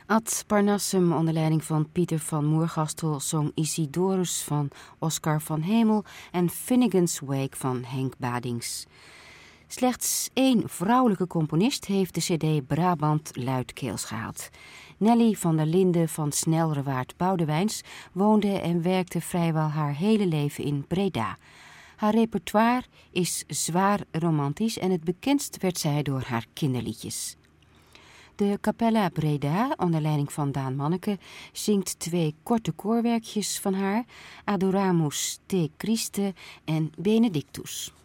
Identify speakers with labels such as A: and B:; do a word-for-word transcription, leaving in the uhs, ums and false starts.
A: Ad Parnassum onder leiding van Pieter van Moergastel zong Isidorus van Oscar van Hemel en Finnegan's Wake van Henk Badings. Slechts één vrouwelijke componist heeft de cd Brabant luidkeels gehaald. Nelly van der Linden van Snelrewaard Boudewijns woonde en werkte vrijwel haar hele leven in Breda. Haar repertoire is zwaar romantisch en het bekendst werd zij door haar kinderliedjes. De Capella Breda, onder leiding van Daan Manneke, zingt twee korte koorwerkjes van haar, Adoramus te Christe en Benedictus.